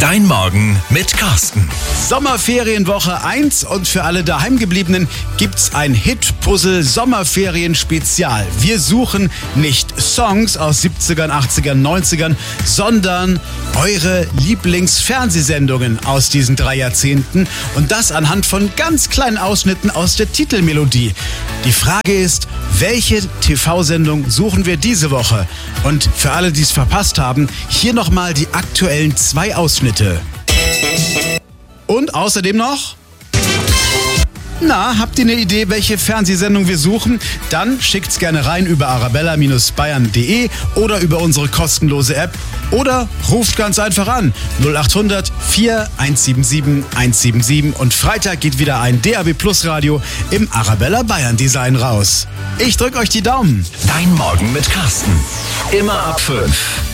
Dein Morgen mit Carsten. Sommerferienwoche 1 und für alle Daheimgebliebenen gibt's ein Hit-Puzzle Sommerferien-Spezial. Wir suchen nicht Songs aus 70ern, 80ern, 90ern, sondern eure Lieblingsfernsehsendungen aus diesen 3 Jahrzehnten und das anhand von ganz kleinen Ausschnitten aus der Titelmelodie. Die Frage ist, welche TV-Sendung suchen wir diese Woche? Und für alle, die es verpasst haben, hier nochmal die aktuellen 2 Ausschnitte. Und außerdem noch... habt ihr eine Idee, welche Fernsehsendung wir suchen? Dann schickt's gerne rein über arabella-bayern.de oder über unsere kostenlose App oder ruft ganz einfach an 0800 4177 177 und Freitag geht wieder ein DAB Plus Radio im Arabella Bayern Design raus. Ich drück euch die Daumen. Dein Morgen mit Carsten. Immer ab 5.